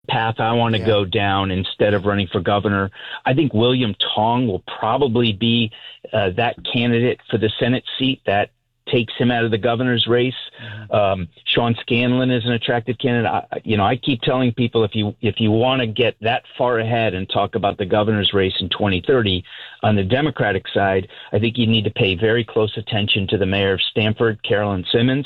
path I want to go down instead of running for governor. I think William Tong will probably be that candidate for the Senate seat that takes him out of the governor's race. Sean Scanlon is an attractive candidate. I keep telling people if you want to get that far ahead and talk about the governor's race in 2030 on the Democratic side, I think you need to pay very close attention to the mayor of Stamford, Carolyn Simmons.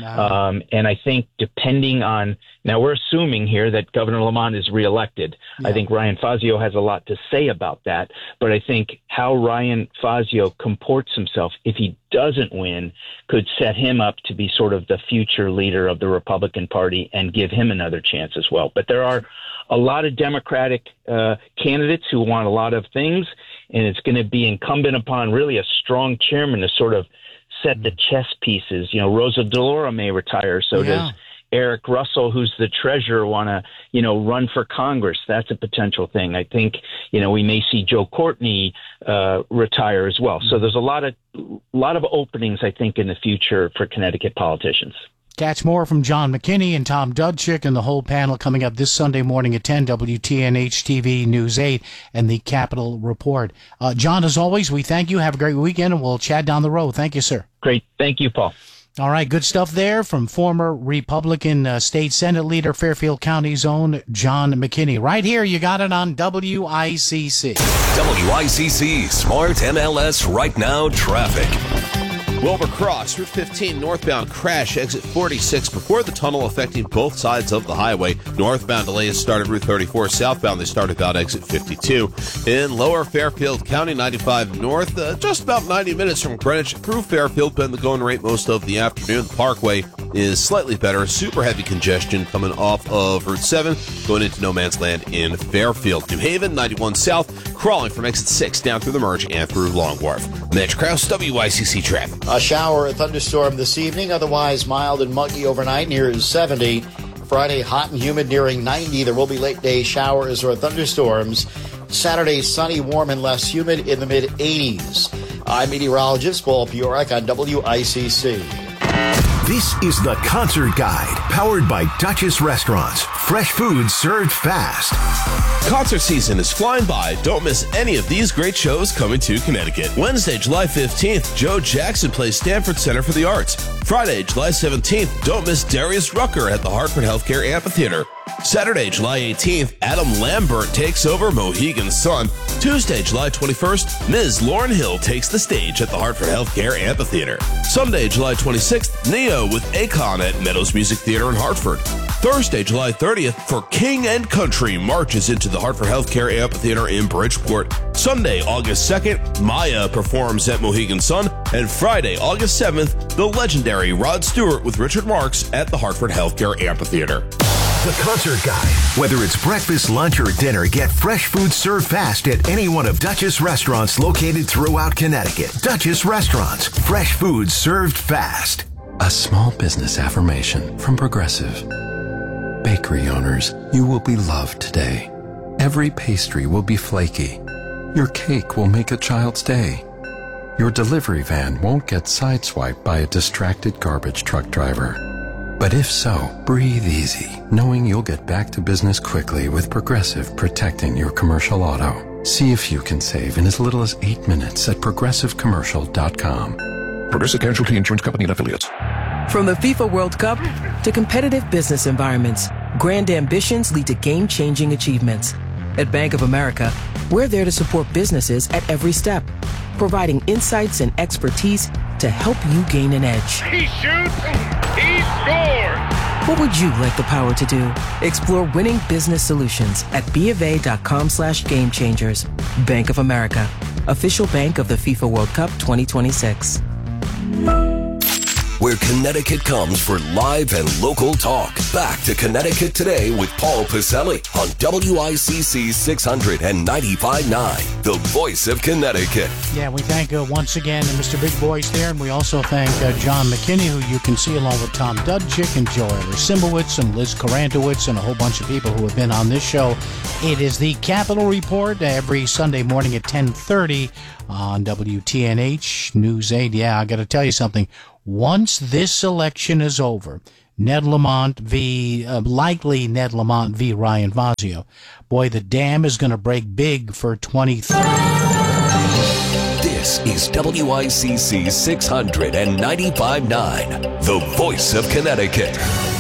And I think depending on, now we're assuming here that Governor Lamont is reelected. I think Ryan Fazio has a lot to say about that, but I think how Ryan Fazio comports himself if he doesn't win could set him up to be sort of the future leader of the Republican Party and give him another chance as well. But there are a lot of Democratic candidates who want a lot of things, and it's going to be incumbent upon really a strong chairman to sort of set the chess pieces. Rosa DeLauro may retire, so does Eric Russell, who's the treasurer, want to, run for Congress. That's a potential thing. I think, we may see Joe Courtney retire as well. So there's a lot of openings, I think, in the future for Connecticut politicians. Catch more from John McKinney and Tom Dudzik and the whole panel coming up this Sunday morning at 10, WTNH-TV News 8 and the Capitol Report. John, as always, we thank you. Have a great weekend, and we'll chat down the road. Thank you, sir. Great. Thank you, Paul. All right, good stuff there from former Republican State Senate Leader, Fairfield County's own John McKinney. Right here, you got it on WICC. WICC Smart MLS Right Now Traffic. Wilbur Cross, Route 15 northbound crash, exit 46 before the tunnel affecting both sides of the highway. Northbound delays started Route 34. Southbound they start about exit 52. In lower Fairfield County, 95 north, just about 90 minutes from Greenwich through Fairfield, been the going rate most of the afternoon. The Parkway is slightly better. Super heavy congestion coming off of Route 7, going into no man's land in Fairfield. New Haven, 91 south, crawling from exit 6 down through the Merge and through Long Wharf. Mitch Krause, WICC Traffic. A shower or thunderstorm this evening, otherwise mild and muggy overnight near 70. Friday, hot and humid nearing 90. There will be late day showers or thunderstorms. Saturday, sunny, warm, and less humid in the mid-80s. I'm meteorologist Paul Piorek on WICC. This is the Concert Guide, powered by Duchess Restaurants. Fresh food served fast. Concert season is flying by. Don't miss any of these great shows coming to Connecticut. Wednesday, July 15th, Joe Jackson plays Stanford Center for the Arts. Friday, July 17th, don't miss Darius Rucker at the Hartford Healthcare Amphitheater. Saturday, July 18th, Adam Lambert takes over Mohegan Sun. Tuesday, July 21st, Ms. Lauryn Hill takes the stage at the Hartford Healthcare Amphitheater. Sunday, July 26th, Neo with Akon at Meadows Music Theater in Hartford. Thursday, July 30th, For King and Country marches into the Hartford Healthcare Amphitheater in Bridgeport. Sunday, August 2nd, Maya performs at Mohegan Sun. And Friday, August 7th, the legendary Rod Stewart with Richard Marx at the Hartford Healthcare Amphitheater. The Concert Guide. Whether it's breakfast, lunch, or dinner, get fresh food served fast at any one of Duchess restaurants located throughout Connecticut. Duchess Restaurants. Fresh food served fast. A small business affirmation from Progressive. Bakery owners, you will be loved today. Every pastry will be flaky. Your cake will make a child's day. Your delivery van won't get sideswiped by a distracted garbage truck driver. But if so, breathe easy, knowing you'll get back to business quickly with Progressive protecting your commercial auto. See if you can save in as little as 8 minutes at progressivecommercial.com. Progressive Casualty Insurance Company and Affiliates. From the FIFA World Cup to competitive business environments, grand ambitions lead to game-changing achievements. At Bank of America, we're there to support businesses at every step, providing insights and expertise to help you gain an edge. He shoots, he scores! What would you like the power to do? Explore winning business solutions at BofA.com/gamechangers. Bank of America, official bank of the FIFA World Cup 2026. Where Connecticut comes for live and local talk. Back to Connecticut Today with Paul Pacelli on WICC 600 and 95.9, the voice of Connecticut. Yeah, we thank once again Mr. Big Voice there, and we also thank John McKinney, who you can see along with Tom Dudzik and Joe Simbowitz and Liz Karantowitz and a whole bunch of people who have been on this show. It is the Capitol Report every Sunday morning at 10:30 on WTNH News 8. Yeah, I got to tell you something. Once this election is over, likely Ned Lamont v. Ryan Fazio. Boy, the dam is going to break big for 23. This is WICC 695.9, the voice of Connecticut.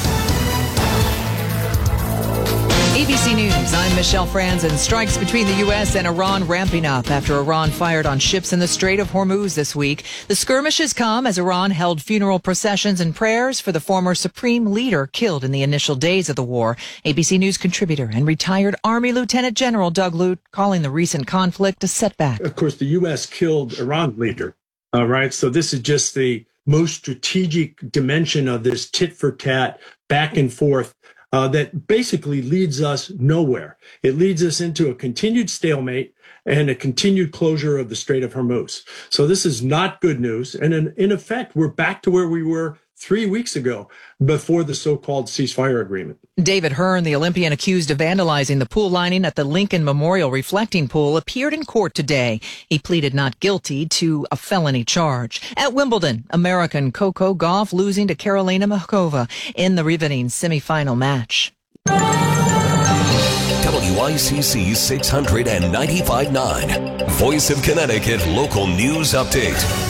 ABC News, I'm Michelle Franzen. Strikes between the U.S. and Iran ramping up after Iran fired on ships in the Strait of Hormuz this week. The skirmishes come as Iran held funeral processions and prayers for the former supreme leader killed in the initial days of the war. ABC News contributor and retired Army Lieutenant General Doug Lute calling the recent conflict a setback. Of course, the U.S. killed Iran's leader, right? So this is just the most strategic dimension of this tit-for-tat, back and forth, that basically leads us nowhere. It leads us into a continued stalemate and a continued closure of the Strait of Hormuz. So this is not good news. And in effect, we're back to where we were 3 weeks ago before the so-called ceasefire agreement. David Hearn, the Olympian accused of vandalizing the pool lining at the Lincoln Memorial Reflecting Pool, appeared in court today. He pleaded not guilty to a felony charge. At Wimbledon, American Coco Gauff losing to Karolina Muchova in the riveting semifinal match. WICC 695.9, Voice of Connecticut Local News Update.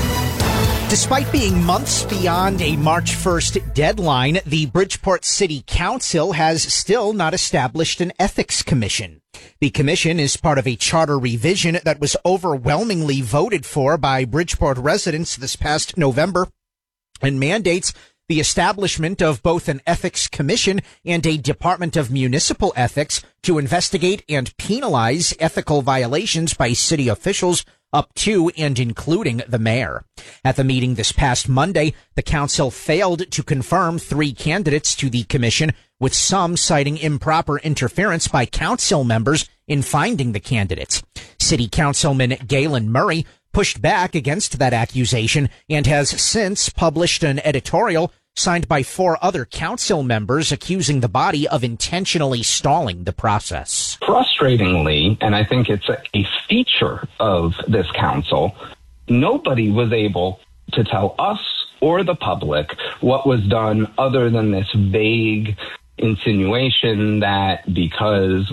Despite being months beyond a March 1st deadline, the Bridgeport City Council has still not established an ethics commission. The commission is part of a charter revision that was overwhelmingly voted for by Bridgeport residents this past November and mandates the establishment of both an ethics commission and a Department of Municipal Ethics to investigate and penalize ethical violations by city officials up to and including the mayor. At the meeting this past Monday, the council failed to confirm 3 candidates to the commission, with some citing improper interference by council members in finding the candidates. City Councilman Galen Murray pushed back against that accusation and has since published an editorial signed by 4 other council members accusing the body of intentionally stalling the process. Frustratingly, and I think it's a feature of this council, nobody was able to tell us or the public what was done other than this vague insinuation that because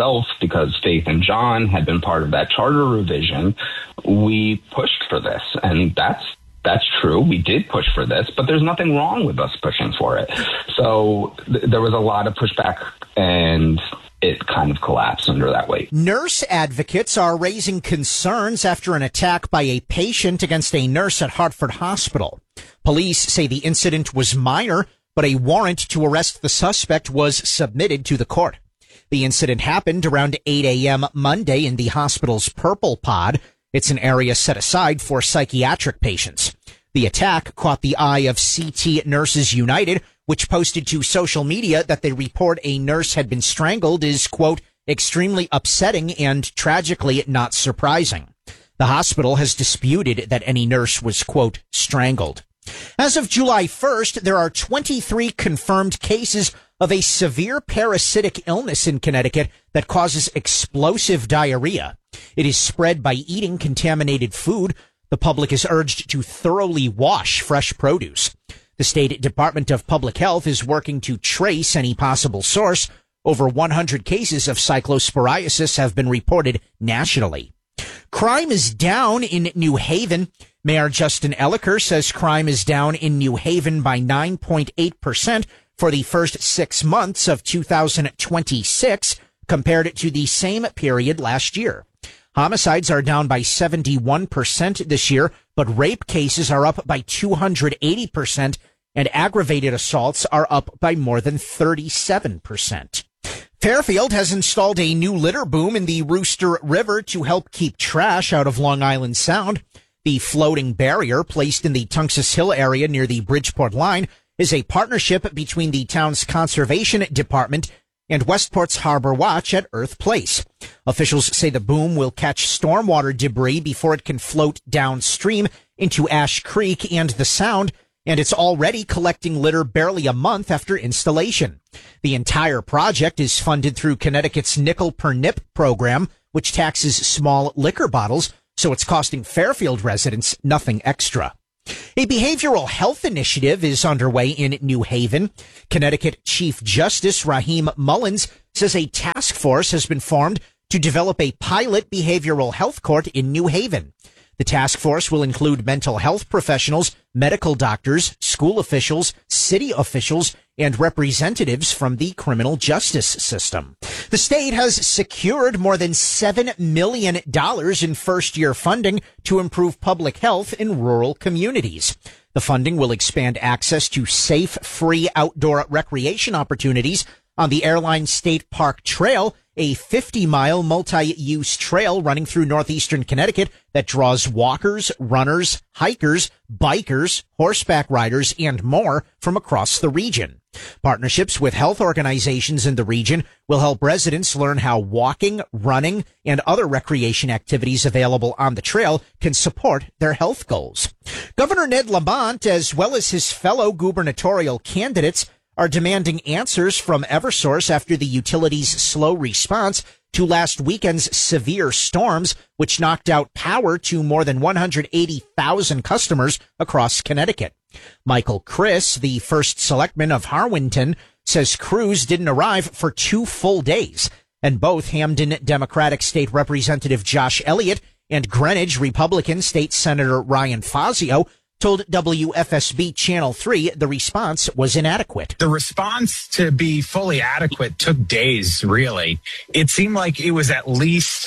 Faith and John had been part of that charter revision, we pushed for this. And that's true. We did push for this, but there's nothing wrong with us pushing for it. So there was a lot of pushback, and it kind of collapsed under that weight. Nurse advocates are raising concerns after an attack by a patient against a nurse at Hartford Hospital. Police say the incident was minor, but a warrant to arrest the suspect was submitted to the court. The incident happened around 8 a.m. Monday in the hospital's Purple Pod. It's an area set aside for psychiatric patients. The attack caught the eye of CT Nurses United, which posted to social media that they report a nurse had been strangled is, quote, extremely upsetting and tragically not surprising. The hospital has disputed that any nurse was, quote, strangled. As of July 1st, there are 23 confirmed cases of a severe parasitic illness in Connecticut that causes explosive diarrhea. It is spread by eating contaminated food. The public is urged to thoroughly wash fresh produce. The State Department of Public Health is working to trace any possible source. Over 100 cases of cyclosporiasis have been reported nationally. Crime is down in New Haven. Mayor Justin Elicker says crime is down in New Haven by 9.8% for the first 6 months of 2026 compared to the same period last year. Homicides are down by 71% this year, but rape cases are up by 280%, and aggravated assaults are up by more than 37%. Fairfield has installed a new litter boom in the Rooster River to help keep trash out of Long Island Sound. The floating barrier placed in the Tunxus Hill area near the Bridgeport line is a partnership between the town's conservation department and Westport's Harbor Watch at Earth Place. Officials say the boom will catch stormwater debris before it can float downstream into Ash Creek and the Sound, and it's already collecting litter barely a month after installation. The entire project is funded through Connecticut's Nickel per Nip program, which taxes small liquor bottles, so it's costing Fairfield residents nothing extra. A behavioral health initiative is underway in New Haven. Connecticut Chief Justice Raheem Mullins says a task force has been formed to develop a pilot behavioral health court in New Haven. The task force will include mental health professionals, medical doctors, school officials, city officials, and representatives from the criminal justice system. The state has secured more than $7 million in first-year funding to improve public health in rural communities. The funding will expand access to safe, free outdoor recreation opportunities on the Airline State Park Trail, a 50-mile multi-use trail running through northeastern Connecticut that draws walkers, runners, hikers, bikers, horseback riders, and more from across the region. Partnerships with health organizations in the region will help residents learn how walking, running, and other recreation activities available on the trail can support their health goals. Governor Ned Lamont, as well as his fellow gubernatorial candidates, are demanding answers from Eversource after the utility's slow response to last weekend's severe storms, which knocked out power to more than 180,000 customers across Connecticut. Michael Criss, the first selectman of Harwinton, says crews didn't arrive for 2 full days, and both Hamden Democratic State Representative Josh Elliott and Greenwich Republican State Senator Ryan Fazio told WFSB Channel 3 the response was inadequate. The response to be fully adequate took days, really. It seemed like it was at least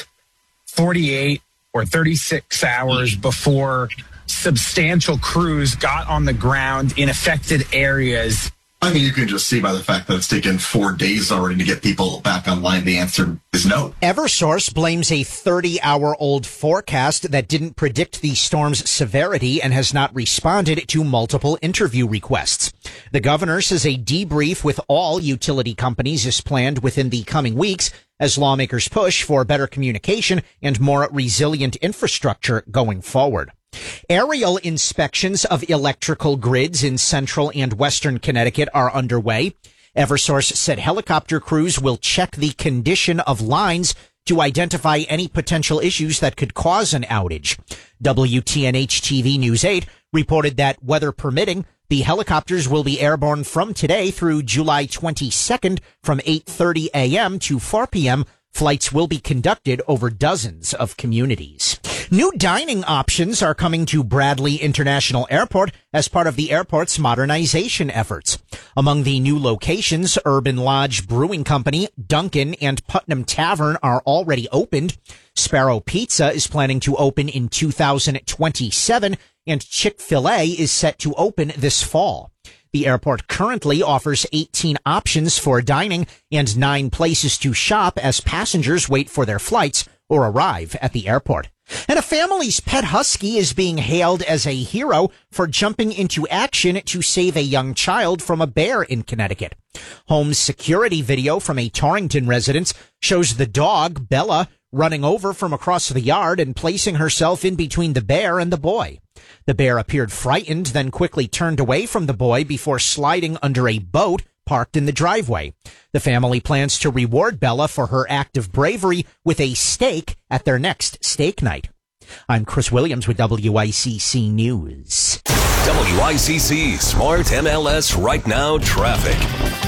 48 or 36 hours before substantial crews got on the ground in affected areas. I mean, you can just see by the fact that it's taken 4 days already to get people back online. The answer is no. Eversource blames a 30-hour-old forecast that didn't predict the storm's severity and has not responded to multiple interview requests. The governor says a debrief with all utility companies is planned within the coming weeks as lawmakers push for better communication and more resilient infrastructure going forward. Aerial inspections of electrical grids in central and western Connecticut are underway. Eversource said helicopter crews will check the condition of lines to identify any potential issues that could cause an outage. WTNH-TV News 8 reported that, weather permitting, the helicopters will be airborne from today through July 22nd from 8:30 a.m. to 4 p.m. Flights will be conducted over dozens of communities. New dining options are coming to Bradley International Airport as part of the airport's modernization efforts. Among the new locations, Urban Lodge Brewing Company, Dunkin', and Putnam Tavern are already opened. Sparrow Pizza is planning to open in 2027, and Chick-fil-A is set to open this fall. The airport currently offers 18 options for dining and 9 places to shop as passengers wait for their flights or arrive at the airport. And a family's pet husky is being hailed as a hero for jumping into action to save a young child from a bear in Connecticut. Home security video from a Torrington residence shows the dog, Bella, running over from across the yard and placing herself in between the bear and the boy. The bear appeared frightened, then quickly turned away from the boy before sliding under a boat parked in the driveway. The family plans to reward Bella for her act of bravery with a steak at their next steak night. I'm Chris Williams with WICC News. WICC Smart MLS Right Now Traffic.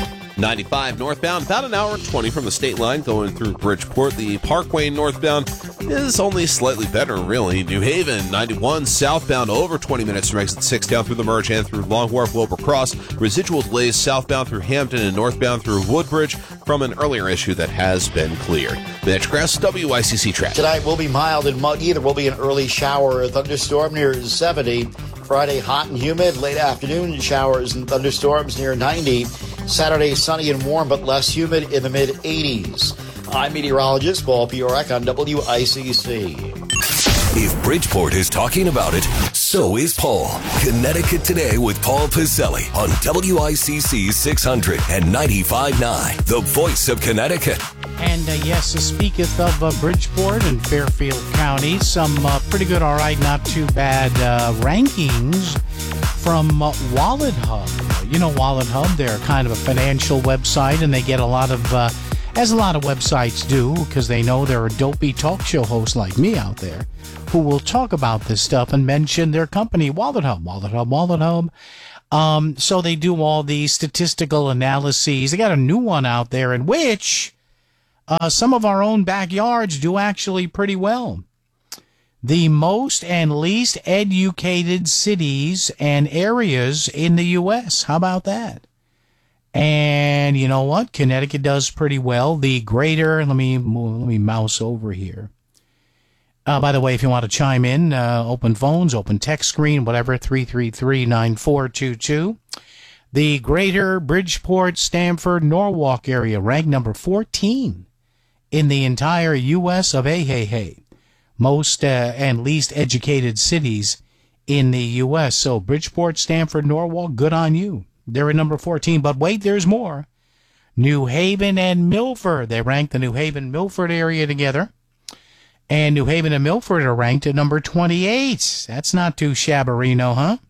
95 northbound, about an hour and 20 from the state line going through Bridgeport. The Parkway northbound is only slightly better, really. New Haven, 91 southbound, over 20 minutes from exit 6 down through the merge and through Long Wharf, Wilbur Cross. Residual delays southbound through Hampton and northbound through Woodbridge from an earlier issue that has been cleared. Mitch Kress, WICC Traffic. Tonight will be mild and muggy. There will be an early shower or thunderstorm near 70. Friday, hot and humid. Late afternoon, showers and thunderstorms near 90. Saturday, sunny and warm, but less humid in the mid-80s. I'm meteorologist Paul Piorek on WICC. If Bridgeport is talking about it, so is Paul. Connecticut Today with Paul Piselli on WICC 600 and 95.9, the voice of Connecticut. And yes, speaketh of Bridgeport and Fairfield County, some pretty good, all right, not too bad rankings from Wallet Hub. You know Wallet Hub, they're kind of a financial website, and they get a lot of as a lot of websites do, because they know there are dopey talk show hosts like me out there who will talk about this stuff and mention their company, Wallet Hub. So they do all these statistical analyses. They got a new one out there in which some of our own backyards do actually pretty well. The most and least educated cities and areas in the U.S. How about that? And you know what? Connecticut does pretty well. The greater, let me mouse over here. By the way, if you want to chime in, open phones, open text screen, whatever, 333-9422. The greater Bridgeport, Stamford, Norwalk area ranked number 14 in the entire U.S. of most and least educated cities in the U.S. So Bridgeport, Stamford, Norwalk, good on you. They're at number 14, but wait, there's more. New Haven and Milford. They rank the New Haven-Milford area together. And New Haven and Milford are ranked at number 28. That's not too shabbarino, huh?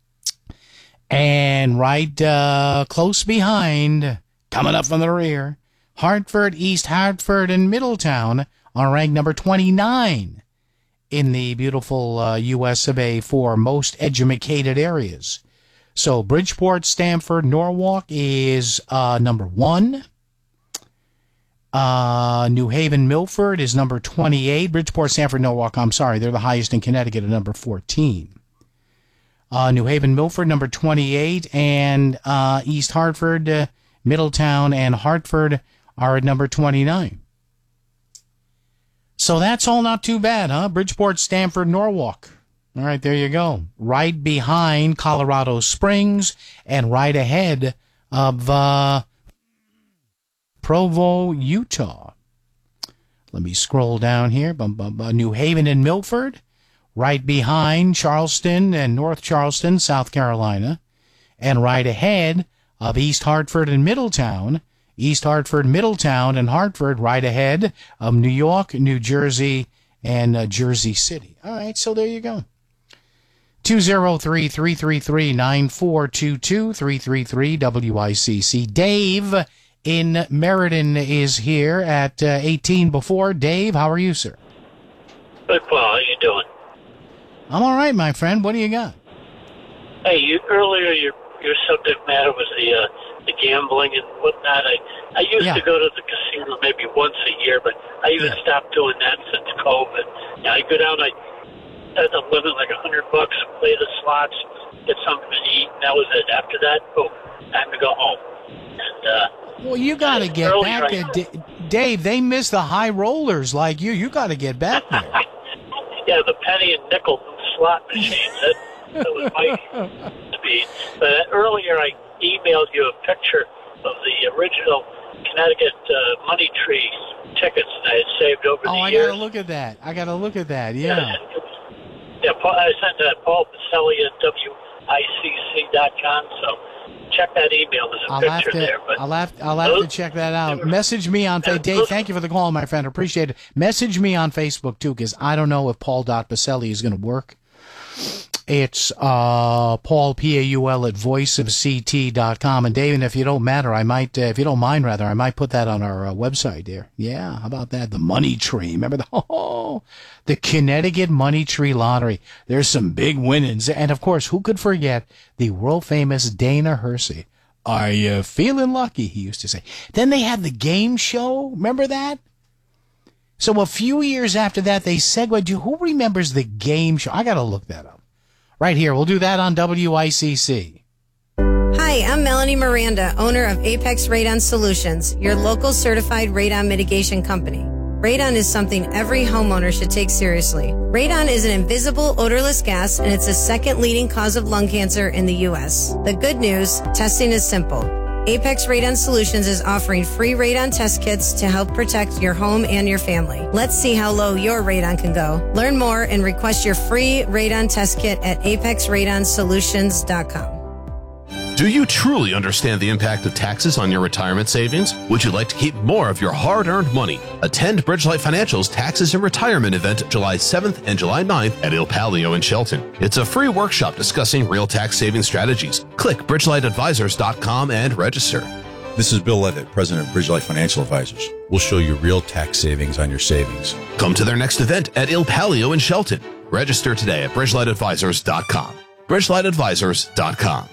And right close behind, coming up from the rear, Hartford, East Hartford, and Middletown are ranked number 29 in the beautiful U.S. of A. for most educated areas. So Bridgeport, Stamford, Norwalk is number 1. New Haven, Milford is number 28. Bridgeport, Stamford, Norwalk, I'm sorry, they're the highest in Connecticut at number 14. New Haven, Milford, number 28, and East Hartford, Middletown, and Hartford are at number 29. So that's all not too bad, huh? Bridgeport, Stamford, Norwalk. All right, there you go. Right behind Colorado Springs and right ahead of Provo, Utah. Let me scroll down here. New Haven and Milford, right behind Charleston and North Charleston, South Carolina, and right ahead of East Hartford and Middletown. East Hartford, Middletown, and Hartford right ahead of New York, New Jersey, and Jersey City. All right, so there you go. 203-333-9422, 333-WICC. Dave in Meriden is here at 18 before. Dave, how are you, sir? Good, Paul. How you doing? I'm all right, my friend. What do you got? Hey, earlier your subject matter was the gambling and whatnot. I used to go to the casino maybe once a year, but I even stopped doing that since COVID. I go down, I had a limit like $100, play the slots, get something to eat, and that was it. After that, boom, time to go home. And well, you got to get back there, Dave. They miss the high rollers like you. You got to get back there. Yeah, the penny and nickel slot machines. That was my speed. But earlier, I emailed you a picture of the original Connecticut Money Tree tickets that I had saved over the years. Oh, I got to look at that. Yeah. Yeah, I sent that Paul Pacelli at WICC.com, so check that email. There's a picture there. But I'll have to check that out. Message me on Facebook. Dave, thank you for the call, my friend. Appreciate it. Message me on Facebook, too, because I don't know if Paul.Pacelli is going to work. It's Paul, P-A-U-L, at voiceofct.com. And David, if you don't mind, I might put that on our website there. Yeah, how about that? The Money Tree. Remember the Connecticut Money Tree Lottery. There's some big winnings. And, of course, who could forget the world-famous Dana Hersey? Are you feeling lucky, he used to say. Then they had the game show. Remember that? So a few years after that, they segued you. Who remembers the game show? I got to look that up. Right here. We'll do that on WICC. Hi, I'm Melanie Miranda, owner of Apex Radon Solutions, your local certified radon mitigation company. Radon is something every homeowner should take seriously. Radon is an invisible, odorless gas, and it's the second leading cause of lung cancer in the U.S. The good news, testing is simple. Apex Radon Solutions is offering free radon test kits to help protect your home and your family. Let's see how low your radon can go. Learn more and request your free radon test kit at apexradonsolutions.com. Do you truly understand the impact of taxes on your retirement savings? Would you like to keep more of your hard-earned money? Attend Bridgelight Financial's Taxes and Retirement event July 7th and July 9th at Il Palio in Shelton. It's a free workshop discussing real tax saving strategies. Click bridgelightadvisors.com and register. This is Bill Levitt, president of Bridgelight Financial Advisors. We'll show you real tax savings on your savings. Come to their next event at Il Palio in Shelton. Register today at BridgelightAdvisors.com. BridgelightAdvisors.com.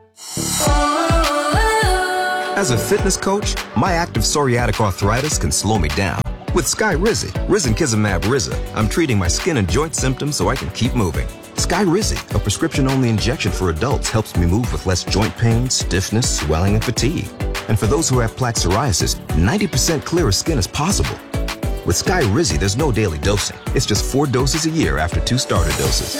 As a fitness coach, my active psoriatic arthritis can slow me down. With Skyrizi, Risankizumab Riza, I'm treating my skin and joint symptoms so I can keep moving. Skyrizi, a prescription-only injection for adults, helps me move with less joint pain, stiffness, swelling, and fatigue. And for those who have plaque psoriasis, 90% clearer skin is possible. With Skyrizi, there's no daily dosing. It's just 4 doses a year after 2 starter doses.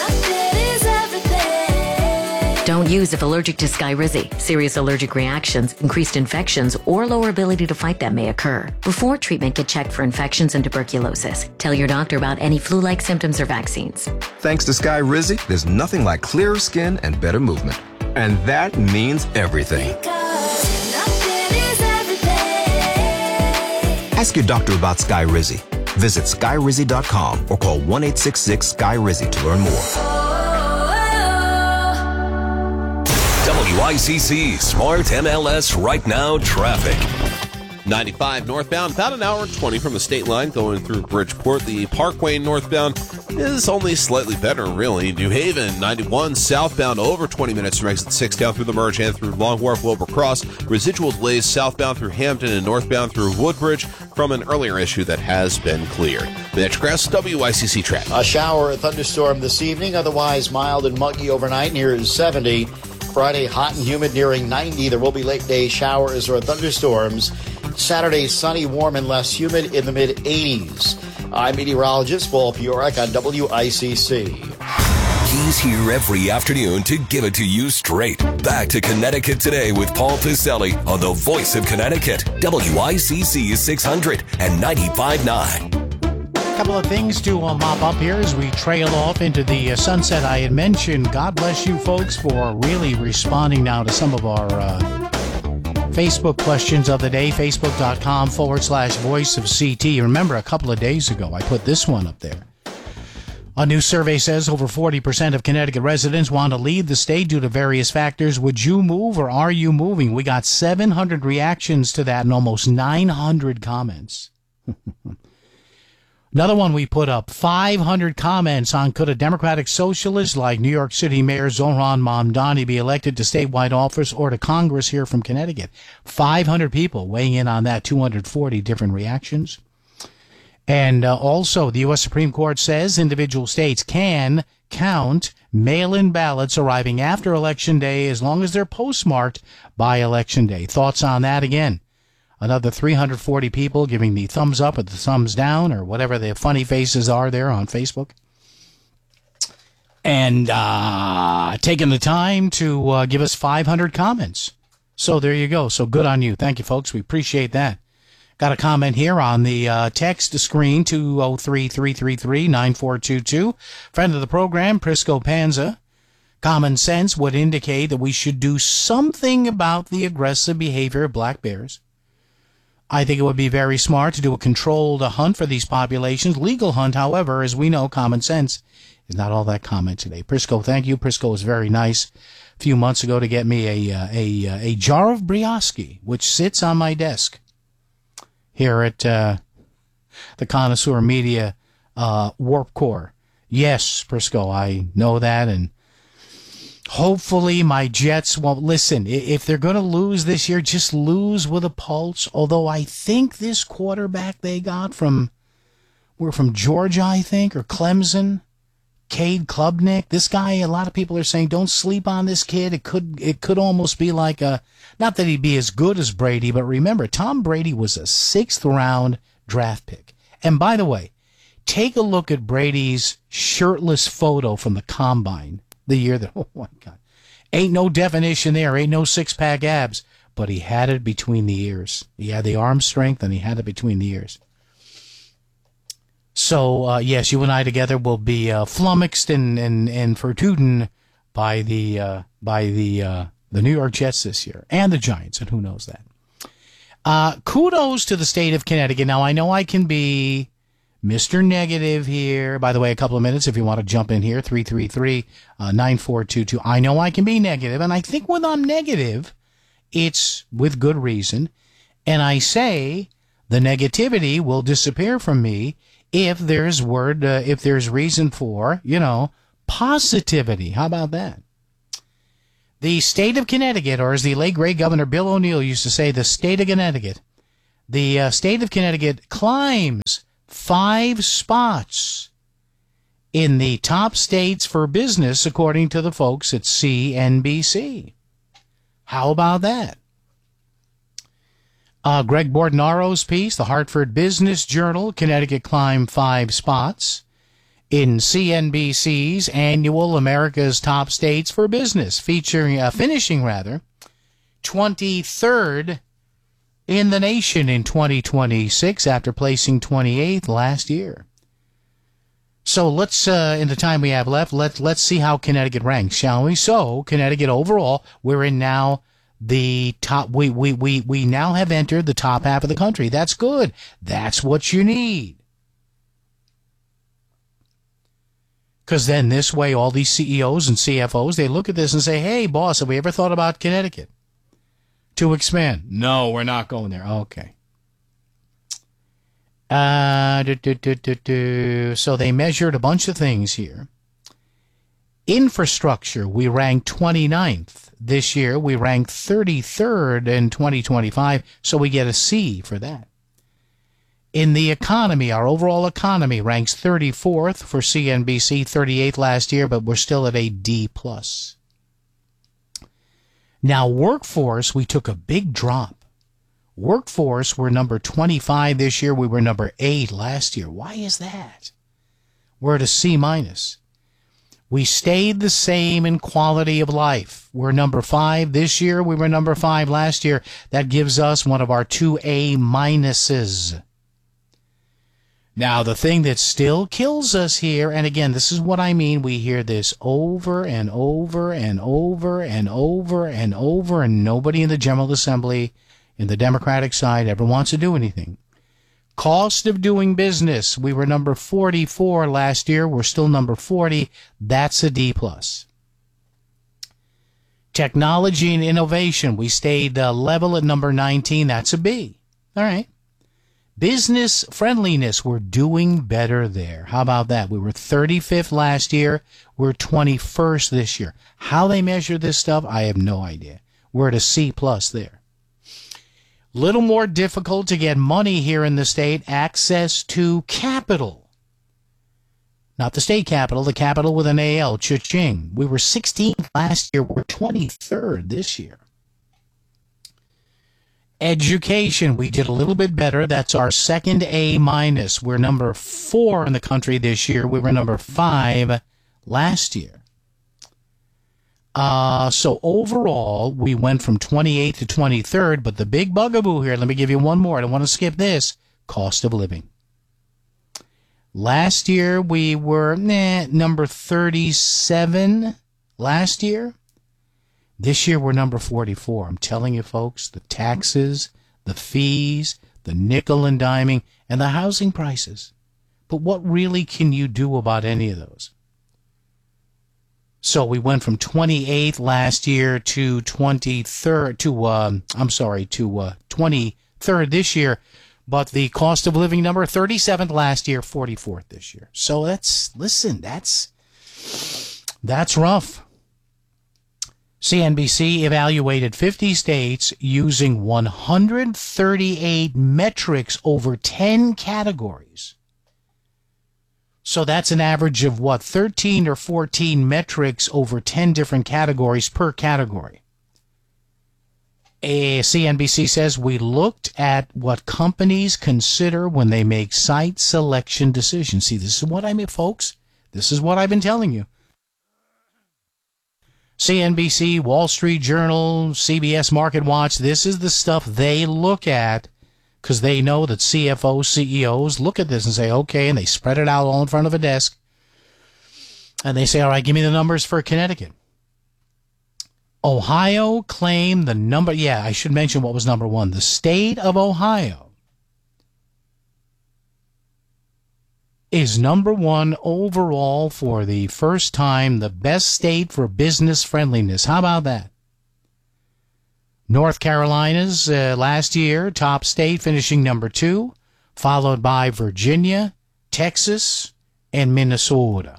Don't use if allergic to Skyrizi. Serious allergic reactions, increased infections, or lower ability to fight them may occur. Before treatment, get checked for infections and tuberculosis. Tell your doctor about any flu-like symptoms or vaccines. Thanks to Skyrizi, there's nothing like clearer skin and better movement. And that means everything. Ask your doctor about Skyrizi. Visit Skyrizi.com or call 1-866-SKY-RIZZI to learn more. WICC Smart MLS Right Now traffic. 95 northbound, about an hour and 20 from the state line going through Bridgeport. The Parkway northbound is only slightly better, really. New Haven, 91 southbound, over 20 minutes from exit 6 down through the merge and through Long Wharf, Wilbur Cross. Residual delays southbound through Hampton and northbound through Woodbridge from an earlier issue that has been cleared. Mitch Kress, WICC traffic. A shower or thunderstorm this evening, otherwise mild and muggy overnight near 70. Friday, hot and humid nearing 90. There will be late day showers or thunderstorms. Saturday, sunny, warm, and less humid in the mid-80s. I'm meteorologist Paul Piorek on WICC. He's here every afternoon to give it to you straight. Back to Connecticut Today with Paul Piselli on the Voice of Connecticut, WICC 600 and 95.9. A couple of things to mop up here as we trail off into the sunset. I had mentioned, God bless you folks for really responding now to some of our Facebook questions of the day, facebook.com/voice of CT. Remember, a couple of days ago, I put this one up there. A new survey says over 40% of Connecticut residents want to leave the state due to various factors. Would you move or are you moving? We got 700 reactions to that and almost 900 comments. Another one we put up, 500 comments on could a Democratic socialist like New York City Mayor Zohran Mamdani be elected to statewide office or to Congress here from Connecticut. 500 people weighing in on that, 240 different reactions. And also, the U.S. Supreme Court says individual states can count mail-in ballots arriving after Election Day as long as they're postmarked by Election Day. Thoughts on that again? Another 340 people giving the thumbs up or the thumbs down or whatever the funny faces are there on Facebook. And taking the time to give us 500 comments. So there you go. So good on you. Thank you, folks. We appreciate that. Got a comment here on the text screen, 203-333-9422. Friend of the program, Prisco Panza. Common sense would indicate that we should do something about the aggressive behavior of black bears. I think it would be very smart to do a controlled hunt for these populations. Legal hunt, however, as we know, common sense is not all that common today. Prisco, thank you. Prisco was very nice a few months ago to get me a jar of Brioski, which sits on my desk here at the Connoisseur Media Warp Core. Yes, Prisco, I know that, and hopefully my Jets won't listen. If they're going to lose this year, just lose with a pulse. Although I think this quarterback they got from Georgia, I think, or Clemson, Cade Klubnik. This guy, a lot of people are saying, don't sleep on this kid. It could almost be like not that he'd be as good as Brady, but remember, Tom Brady was a 6th round draft pick. And by the way, take a look at Brady's shirtless photo from the combine. The year that, oh my God, ain't no definition there, ain't no six-pack abs, but he had it between the ears. He had the arm strength and he had it between the ears. So, yes, you and I together will be flummoxed and fortuden by the New York Jets this year and the Giants, and who knows that. Kudos to the state of Connecticut. Now, I know I can be Mr. Negative here. By the way, a couple of minutes if you want to jump in here, 333-9422. I know I can be negative, and I think when I'm negative, it's with good reason. And I say the negativity will disappear from me if there's reason for, positivity. How about that? The state of Connecticut, or as the late great Governor Bill O'Neill used to say, the state of Connecticut. The state of Connecticut climbs 5 spots in the top states for business, according to the folks at CNBC. How about that? Greg Bordinaro's piece, the Hartford Business Journal, Connecticut climbed 5 spots in CNBC's annual America's Top States for Business, finishing 23rd in the nation in 2026 after placing 28th last year. So let's, in the time we have left, let's see how Connecticut ranks, shall we? So Connecticut overall, we're in now the top. We now have entered the top half of the country. That's good. That's what you need. Because then this way, all these CEOs and CFOs, they look at this and say, "Hey, boss, have we ever thought about Connecticut to expand?" No, we're not going there. Okay. So they measured a bunch of things here. Infrastructure, we ranked 29th. This year, we ranked 33rd in 2025, so we get a C for that. In the economy, our overall economy ranks 34th for CNBC, 38th last year, but we're still at a D+. Now, workforce, we took a big drop. Workforce, we're number 25 this year. We were number 8 last year. Why is that? We're at a C-. We stayed the same in quality of life. We're number 5 this year. We were number 5 last year. That gives us one of our 2 A-minuses. Now, the thing that still kills us here, and again, this is what I mean, we hear this over and over and over and over and over, and nobody in the General Assembly, in the Democratic side, ever wants to do anything. Cost of doing business, we were number 44 last year. We're still number 40. That's a D+. Technology and innovation, we stayed level at number 19. That's a B. All right. Business friendliness, we're doing better there. How about that? We were 35th last year. We're 21st this year. How they measure this stuff, I have no idea. We're at a C+ there. Little more difficult to get money here in the state, access to capital. Not the state capital, the capital with an A-L, cha-ching. We were 16th last year. We're 23rd this year. Education, we did a little bit better. That's our second A-. We're number 4 in the country this year. We were number 5 last year. So overall, we went from 28th to 23rd, but the big bugaboo here, let me give you one more. I don't want to skip this. Cost of living. Last year, we were number 37 last year. This year, we're number 44. I'm telling you, folks, the taxes, the fees, the nickel and diming, and the housing prices. But what really can you do about any of those? So we went from 28th last year to 23rd to 23rd this year, but the cost of living number 37th last year, 44th this year. So that's rough. CNBC evaluated 50 states using 138 metrics over 10 categories. So that's an average of 13 or 14 metrics over 10 different categories per category. CNBC says we looked at what companies consider when they make site selection decisions. See, this is what I mean, folks. This is what I've been telling you. CNBC, Wall Street Journal, CBS Market Watch, this is the stuff they look at because they know that CFOs, CEOs look at this and say, okay, and they spread it out all in front of a desk. And they say, all right, give me the numbers for Connecticut. Ohio claimed the number. Yeah, I should mention what was number 1. The state of Ohio is number 1 overall for the first time, the best state for business friendliness. How about that? North Carolina's last year, top state, finishing number 2, followed by Virginia, Texas, and Minnesota.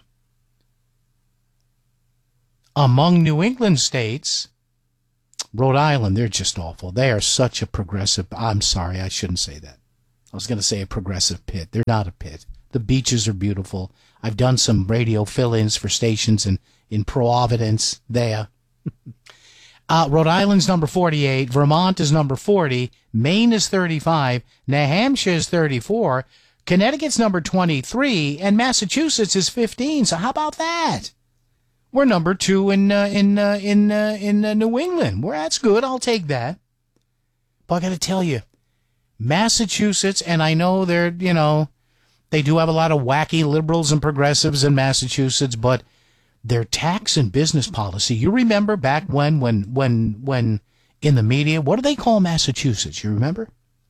Among New England states, Rhode Island, they're just awful. They are such a progressive. I'm sorry, I shouldn't say that. I was going to say a progressive pit. They're not a pit. The beaches are beautiful. I've done some radio fill-ins for stations in Providence there. Rhode Island's number 48. Vermont is number 40. Maine is 35. New Hampshire is 34. Connecticut's number 23. And Massachusetts is 15. So how about that? We're number 2 in New England. That's good. I'll take that. But I got to tell you, Massachusetts, and I know they do have a lot of wacky liberals and progressives in Massachusetts, but their tax and business policy. You remember back when in the media, what do they call Massachusetts? You remember?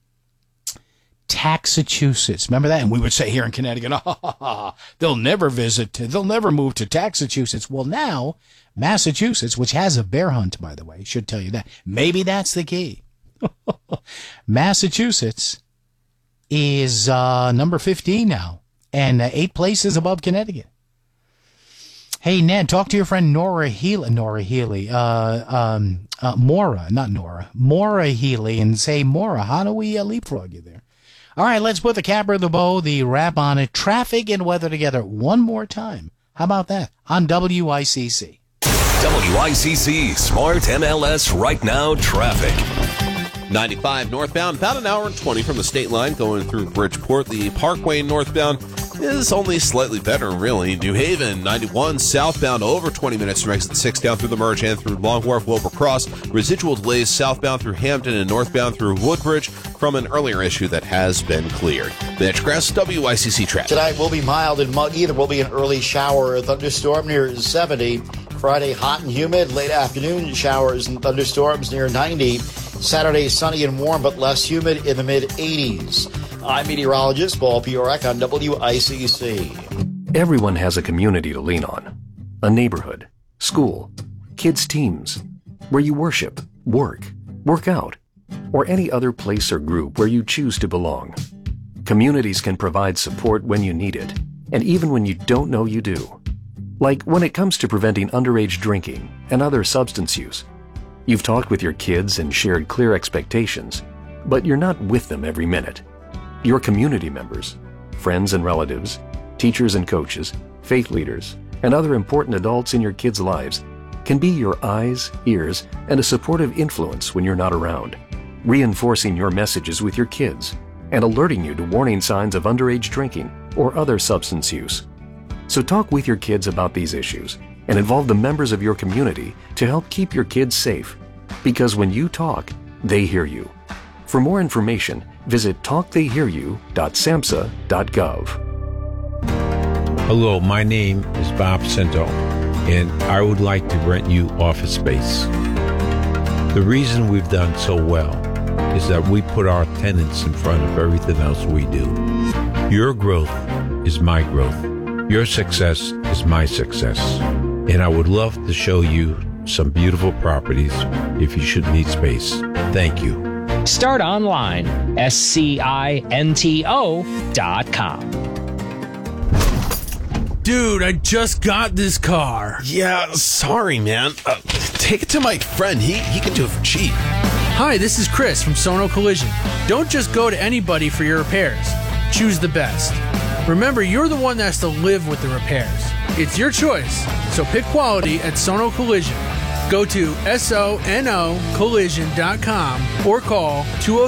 Taxachusetts. Remember that? And we would say here in Connecticut, they'll never move to Taxachusetts. Well, now, Massachusetts, which has a bear hunt, by the way, should tell you that. Maybe that's the key. Massachusetts is number 15 now, and 8 places above Connecticut. Hey, Ned, talk to your friend Maura Healey, and say, Maura, how do we leapfrog you there? All right, let's put the capper of the bow, the wrap on it, traffic and weather together one more time. How about that? On WICC. WICC Smart MLS Right Now Traffic. 95 northbound, about an hour and 20 from the state line going through Bridgeport. The Parkway northbound is only slightly better, really. New Haven, 91 southbound, over 20 minutes from exit 6 down through the merge and through Long Wharf, Wilbur Cross. Residual delays southbound through Hampton and northbound through Woodbridge from an earlier issue that has been cleared. Mitch Grass, WICC traffic. Tonight will be mild and muggy. There will be an early shower or thunderstorm near 70. Friday, hot and humid. Late afternoon showers and thunderstorms near 90. Saturday, sunny and warm, but less humid in the mid-80s. I'm meteorologist Paul Piorek on WICC. Everyone has a community to lean on. A neighborhood, school, kids' teams, where you worship, work out, or any other place or group where you choose to belong. Communities can provide support when you need it, and even when you don't know you do. Like when it comes to preventing underage drinking and other substance use. You've talked with your kids and shared clear expectations, but you're not with them every minute. Your community members, friends and relatives, teachers and coaches, faith leaders, and other important adults in your kids' lives can be your eyes, ears, and a supportive influence when you're not around, reinforcing your messages with your kids and alerting you to warning signs of underage drinking or other substance use. So talk with your kids about these issues and involve the members of your community to help keep your kids safe. Because when you talk, they hear you. For more information, visit talktheyhearyou.samhsa.gov. Hello, my name is Bob Cento, and I would like to rent you office space. The reason we've done so well is that we put our tenants in front of everything else we do. Your growth is my growth. Your success is my success. And I would love to show you some beautiful properties if you should need space. Thank you. Start online, SCINTO.com. Dude, I just got this car. Yeah, sorry, man. Take it to my friend. He can do it for cheap. Hi, this is Chris from Sono Collision. Don't just go to anybody for your repairs. Choose the best. Remember, you're the one that has to live with the repairs. It's your choice, so pick quality at Sono Collision. Go to SONOcollision.com or call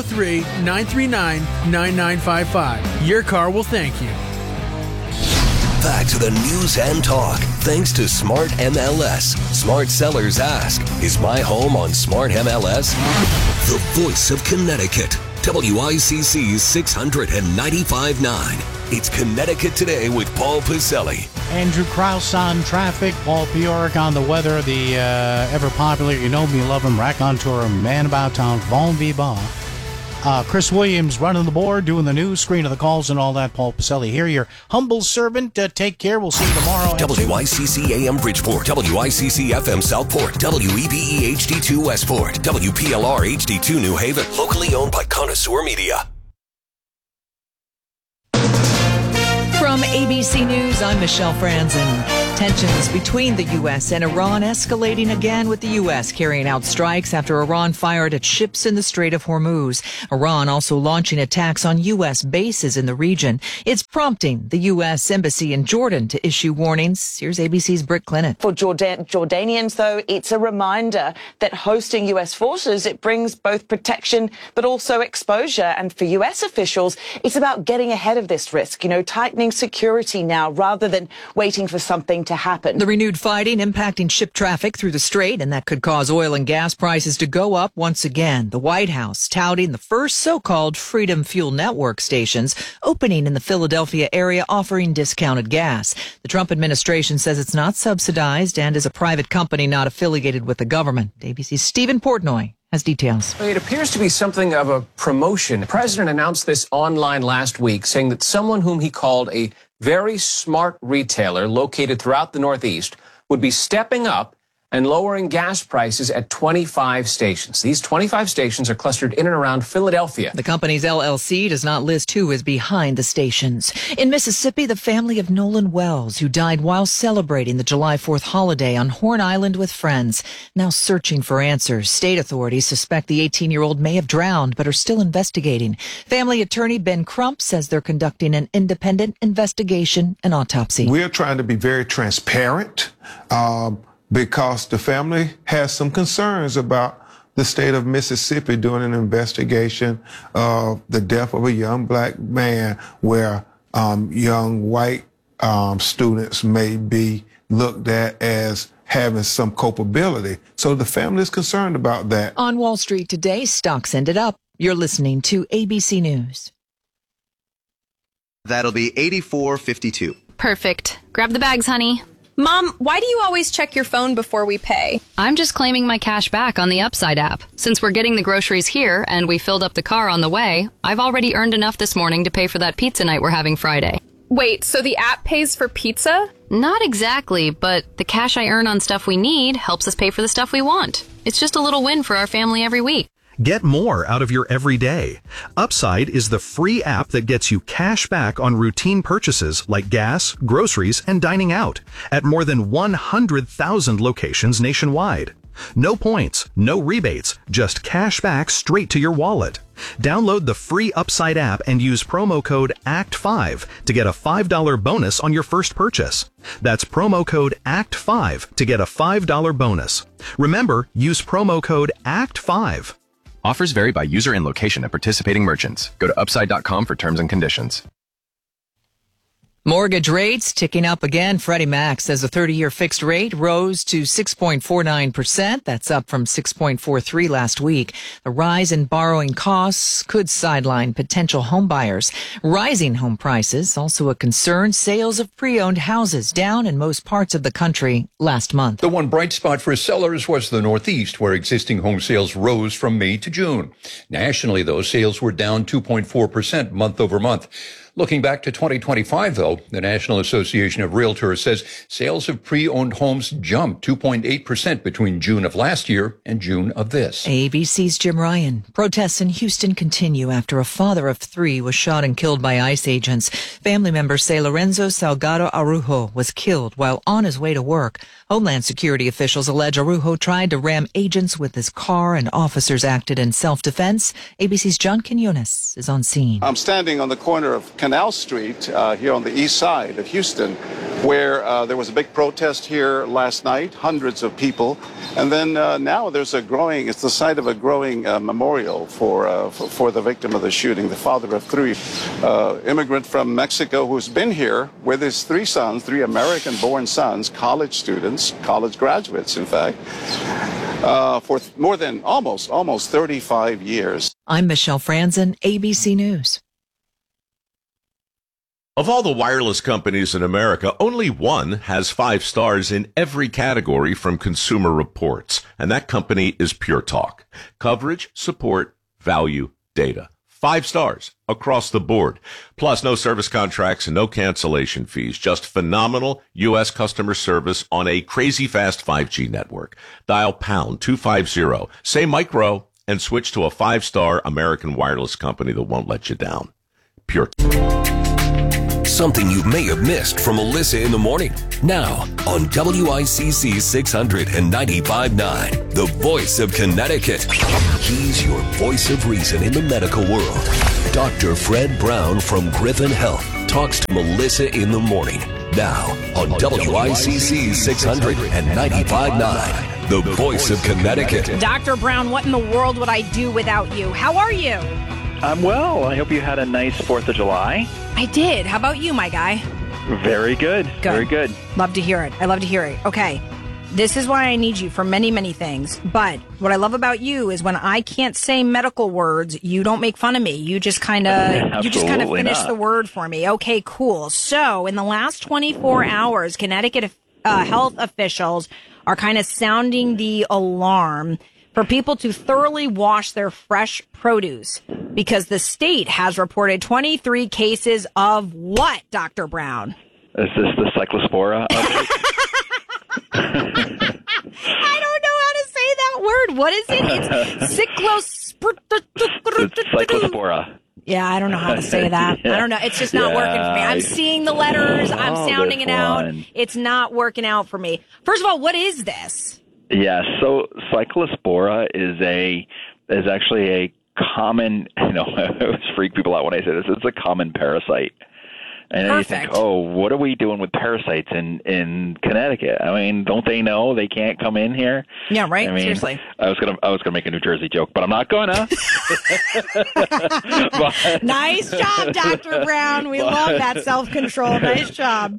203-939-9955. Your car will thank you. Back to the news and talk. Thanks to Smart MLS. Smart Sellers Ask. Is my home on Smart MLS? The voice of Connecticut. WICC 695.9. It's Connecticut Today with Paul Pacelli. Andrew Krause on traffic. Paul Piorek on the weather. The ever popular, you know me, love him, raconteur, man about town, Bon Vivant. Chris Williams running the board, doing the news, screen of the calls and all that. Paul Pacelli here, your humble servant. Take care. We'll see you tomorrow. WICC AM Bridgeport, WICC FM Southport, WEBE HD2 Westport, WPLR HD2 New Haven, locally owned by Connoisseur Media. From ABC News, I'm Michelle Franzen. Tensions between the U.S. and Iran escalating again, with the U.S. carrying out strikes after Iran fired at ships in the Strait of Hormuz. Iran also launching attacks on U.S. bases in the region. It's prompting the U.S. Embassy in Jordan to issue warnings. Here's ABC's Britt Clinton. For Jordanians, though, it's a reminder that hosting U.S. forces, it brings both protection but also exposure. And for U.S. officials, it's about getting ahead of this risk, tightening security now rather than waiting for something to happen. The renewed fighting impacting ship traffic through the strait, and that could cause oil and gas prices to go up once again. The White House touting the first so-called Freedom Fuel Network stations opening in the Philadelphia area, offering discounted gas. The Trump administration says it's not subsidized and is a private company not affiliated with the government. ABC's Stephen Portnoy has details. It appears to be something of a promotion. The president announced this online last week, saying that someone whom he called a very smart retailer located throughout the Northeast would be stepping up and lowering gas prices at 25 stations. These 25 stations are clustered in and around Philadelphia. The company's LLC does not list who is behind the stations. In Mississippi, the family of Nolan Wells, who died while celebrating the July 4th holiday on Horn Island with friends, now searching for answers. State authorities suspect the 18-year-old may have drowned, but are still investigating. Family attorney Ben Crump says they're conducting an independent investigation and autopsy. We're trying to be very transparent, because the family has some concerns about the state of Mississippi doing an investigation of the death of a young black man where young white students may be looked at as having some culpability. So the family is concerned about that. On Wall Street today, stocks ended up. You're listening to ABC News. That'll be $84.52. Perfect. Grab the bags, honey. Mom, why do you always check your phone before we pay? I'm just claiming my cash back on the Upside app. Since we're getting the groceries here and we filled up the car on the way, I've already earned enough this morning to pay for that pizza night we're having Friday. Wait, so the app pays for pizza? Not exactly, but the cash I earn on stuff we need helps us pay for the stuff we want. It's just a little win for our family every week. Get more out of your everyday. Upside is the free app that gets you cash back on routine purchases like gas, groceries, and dining out at more than 100,000 locations nationwide. No points, no rebates, just cash back straight to your wallet. Download the free Upside app and use promo code ACT5 to get a $5 bonus on your first purchase. That's promo code ACT5 to get a $5 bonus. Remember, use promo code ACT5. Offers vary by user and location at participating merchants. Go to upside.com for terms and conditions. Mortgage rates ticking up again. Freddie Mac says the 30-year fixed rate rose to 6.49%. That's up from 6.43 last week. The rise in borrowing costs could sideline potential home buyers. Rising home prices, also a concern. Sales of pre-owned houses down in most parts of the country last month. The one bright spot for sellers was the Northeast, where existing home sales rose from May to June. Nationally, though, sales were down 2.4% month over month. Looking back to 2025, though, the National Association of Realtors says sales of pre-owned homes jumped 2.8% between June of last year and June of this. ABC's Jim Ryan. Protests in Houston continue after a father of three was shot and killed by ICE agents. Family members say Lorenzo Salgado Araujo was killed while on his way to work. Homeland Security officials allege Araujo tried to ram agents with his car and officers acted in self-defense. ABC's John Quinones is on scene. I'm standing on the corner of Canal Street here on the east side of Houston, where there was a big protest here last night, hundreds of people. And then now it's the site of a growing memorial for the victim of the shooting, the father of three, immigrant from Mexico who's been here with his three sons, three American-born sons, college students, college graduates, in fact, for more than almost 35 years. I'm Michelle Franzen, ABC News. Of all the wireless companies in America, only one has 5 stars in every category from Consumer Reports, and that company is Pure Talk. Coverage, support, value, data. 5 stars across the board. Plus, no service contracts and no cancellation fees. Just phenomenal U.S. customer service on a crazy fast 5G network. Dial pound 250, say micro, and switch to a 5-star American wireless company that won't let you down. Pure. Something you may have missed from Melissa in the Morning. Now on WICC 695.9, the voice of Connecticut. He's your voice of reason in the medical world. Dr. Fred Brown from Griffin Health talks to Melissa in the Morning. Now on WICC 695.9, the voice of Connecticut. Dr. Brown, what in the world would I do without you? How are you? I'm well. I hope you had a nice 4th of July. I did. How about you, my guy? Very good. Very good. Love to hear it. I love to hear it. Okay. This is why I need you for many, many things. But what I love about you is when I can't say medical words, you don't make fun of me. You just kind of finish the word for me. Okay, cool. So in the last 24 hours, Connecticut health officials are kind of sounding the alarm for people to thoroughly wash their fresh produce because the state has reported 23 cases of what, Dr. Brown? Is this the Cyclospora update? I don't know how to say that word. What is it? It's Cyclospora. Yeah, I don't know how to say that. I don't know. It's just not working for me. I'm seeing the letters. I'm sounding it out. It's not working out for me. First of all, what is this? Yeah, so Cyclospora is actually a common, I always freak people out when I say this, it's a common parasite. And then you think, what are we doing with parasites in Connecticut? I mean, don't they know they can't come in here? Yeah, right. I mean, seriously. I was gonna make a New Jersey joke, but I'm not gonna. Nice job, Dr. Brown. We love that self-control. Nice job.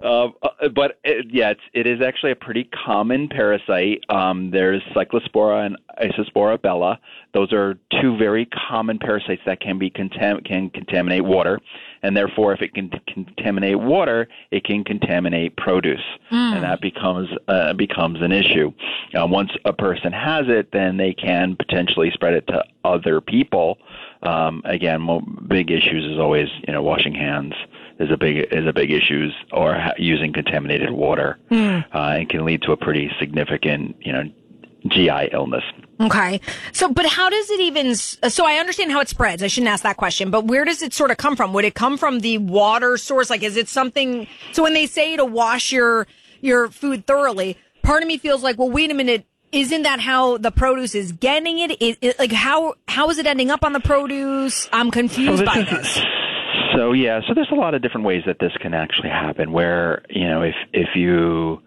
It is actually a pretty common parasite. There's Cyclospora and Isospora bella. Those are two very common parasites that can contaminate water, and therefore, if it can contaminate water, it can contaminate produce, and that becomes an issue. Once a person has it, then they can potentially spread it to other people. Again, big issues is always washing hands is a big issue, or using contaminated water, and can lead to a pretty significant GI illness. Okay. But how does it even, so I understand how it spreads. I shouldn't ask that question, but where does it sort of come from? Would it come from the water source? Like, is it something, so when they say to wash your food thoroughly, part of me feels like, well, wait a minute, isn't that how the produce is getting it? Like, how is it ending up on the produce? I'm confused by this. So there's a lot of different ways that this can actually happen where, if you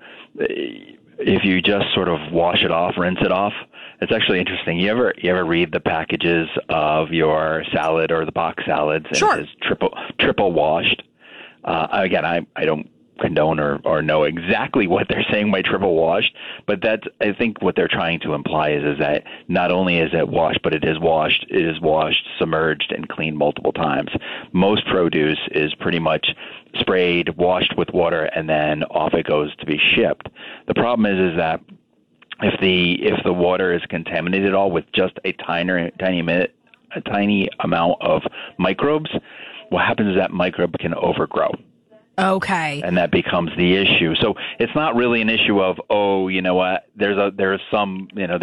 just sort of wash it off, rinse it off, it's actually interesting. You ever read the packages of your salad or the box salads and Sure. it says triple washed? Again, I don't condone or know exactly what they're saying by triple washed, but I think what they're trying to imply is that not only is it washed, but it is washed, submerged, and cleaned multiple times. Most produce is pretty much sprayed, washed with water, and then off it goes to be shipped. The problem is that if the water is contaminated at all with just a tiny amount of microbes, what happens is that microbe can overgrow. Okay. And that becomes the issue. So it's not really an issue of, there's some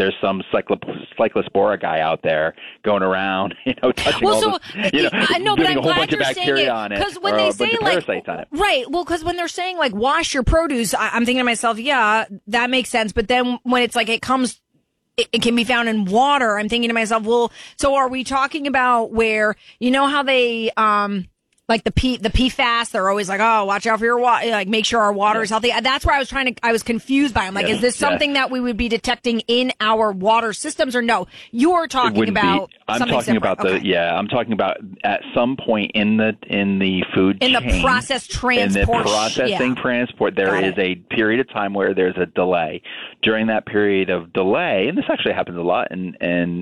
Cyclospora guy out there going around, touching building a whole bunch of bacteria on it, because when or they a say bunch of parasites on it. Right. Well, because when they're saying like wash your produce, I'm thinking to myself, yeah, that makes sense. But then when it's like it can be found in water, I'm thinking to myself, well, so are we talking about where how they like the PFAS, they're always like, oh, watch out for your water, like make sure our water is healthy. That's where I was confused by. I'm like, is this something that we would be detecting in our water systems or no? You're talking about something separate. I'm talking about at some point in the food chain. In the process transport. In the processing transport, there is a period of time where there's a delay. During that period of delay, and this actually happens a lot in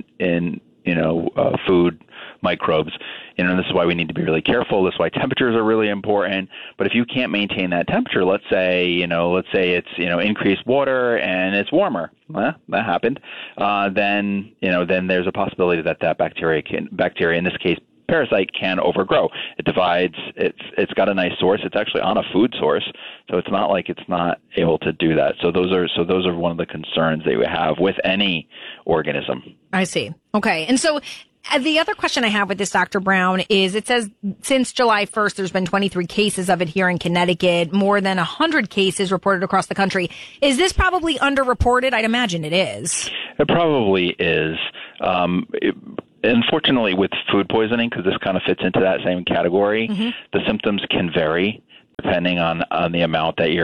food microbes. This is why we need to be really careful. This is why temperatures are really important. But if you can't maintain that temperature, let's say it's increased water and it's warmer. That happened. Then there's a possibility that bacteria, in this case parasite can overgrow. It divides. It's got a nice source. It's actually on a food source, so it's not like it's not able to do that. So those are one of the concerns that you have with any organism. I see. Okay, and so the other question I have with this, Dr. Brown, is it says since July 1st, there's been 23 cases of it here in Connecticut, more than 100 cases reported across the country. Is this probably underreported? I'd imagine it is. It probably is. Unfortunately, with food poisoning, because this kind of fits into that same category, the symptoms can vary depending on the amount that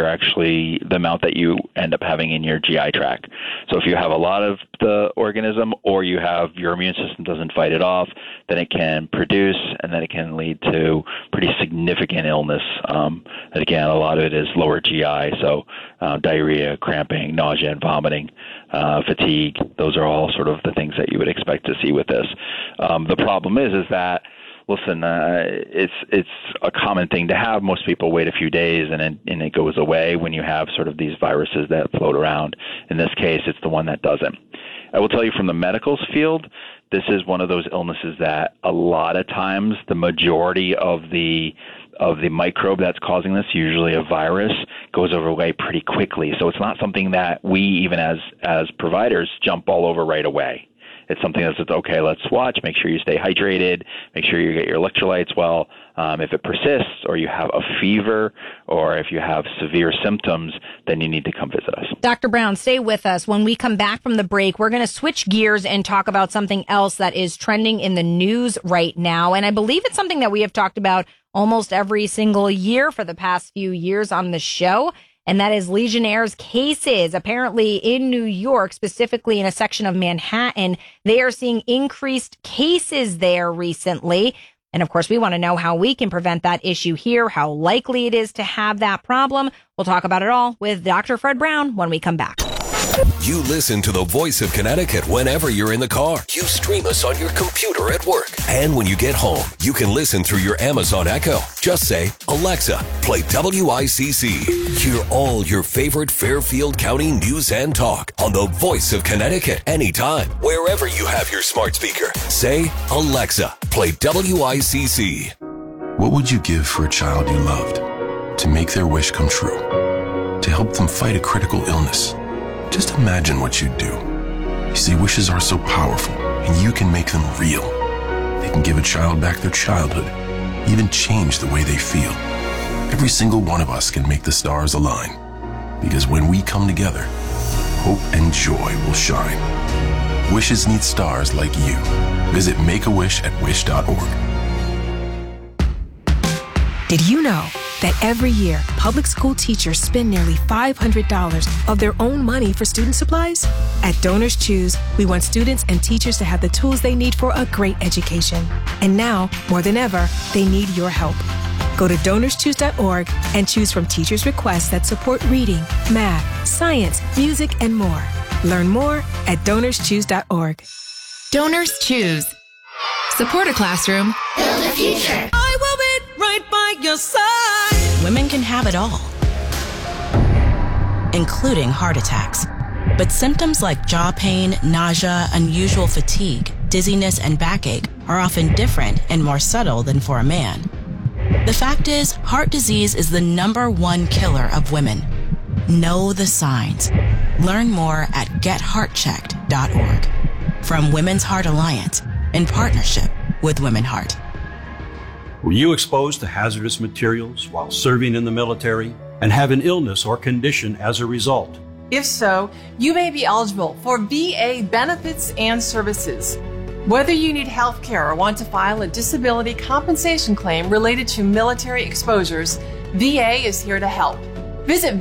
you end up having in your GI tract. So if you have a lot of the organism, or you have your immune system doesn't fight it off, then it can produce, and then it can lead to pretty significant illness. And again, a lot of it is lower GI, so diarrhea, cramping, nausea and vomiting, fatigue. Those are all sort of the things that you would expect to see with this. The problem is that, listen, it's a common thing to have. Most people wait a few days and it goes away when you have sort of these viruses that float around. In this case, it's the one that doesn't. I will tell you from the medical field, this is one of those illnesses that a lot of times the majority of the microbe that's causing this, usually a virus, goes away pretty quickly. So it's not something that we, even as providers, jump all over right away. It's something that's okay, let's watch, make sure you stay hydrated, make sure you get your electrolytes well. If it persists, or you have a fever, or if you have severe symptoms, then you need to come visit us. Dr. Brown, stay with us. When we come back from the break, we're going to switch gears and talk about something else that is trending in the news right now. And I believe it's something that we have talked about almost every single year for the past few years on the show. And that is Legionnaire's cases. Apparently in New York, specifically in a section of Manhattan, they are seeing increased cases there recently. And of course, we want to know how we can prevent that issue here, how likely it is to have that problem. We'll talk about it all with Dr. Fred Brown when we come back. You listen to the Voice of Connecticut whenever you're in the car. You stream us on your computer at work. And when you get home, you can listen through your Amazon Echo. Just say, Alexa, play WICC. Hear all your favorite Fairfield County news and talk on the Voice of Connecticut anytime, wherever you have your smart speaker. Say, Alexa, play WICC. What would you give for a child you loved? To make their wish come true? To help them fight a critical illness? Just imagine what you'd do. You see, wishes are so powerful, and you can make them real. They can give a child back their childhood, even change the way they feel. Every single one of us can make the stars align. Because when we come together, hope and joy will shine. Wishes need stars like you. Visit Make-A-Wish at wish.org. Did you know that every year, public school teachers spend nearly $500 of their own money for student supplies? At Donors Choose, we want students and teachers to have the tools they need for a great education. And now, more than ever, they need your help. Go to DonorsChoose.org and choose from teachers' requests that support reading, math, science, music, and more. Learn more at DonorsChoose.org. Donors Choose. Support a classroom. Build a future. I will be right by your side. Women can have it all, including heart attacks. But symptoms like jaw pain, nausea, unusual fatigue, dizziness, and backache are often different and more subtle than for a man. The fact is, heart disease is the #1 killer of women. Know the signs. Learn more at getheartchecked.org. From Women's Heart Alliance, in partnership with Women Heart. Were you exposed to hazardous materials while serving in the military and have an illness or condition as a result? If so, you may be eligible for VA benefits and services. Whether you need health care or want to file a disability compensation claim related to military exposures, VA is here to help. Visit